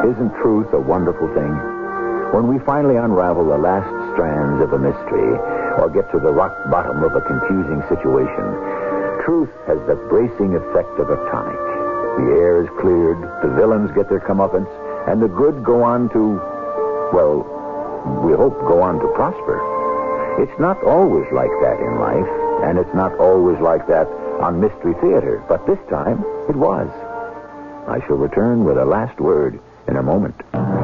Isn't truth a wonderful thing? When we finally unravel the last strands of a mystery or get to the rock bottom of a confusing situation, truth has the bracing effect of a tonic. The air is cleared, the villains get their comeuppance, and the good go on to, well, we hope go on to prosper. It's not always like that in life, and it's not always like that on Mystery Theater, but this time it was. I shall return with a last word in a moment.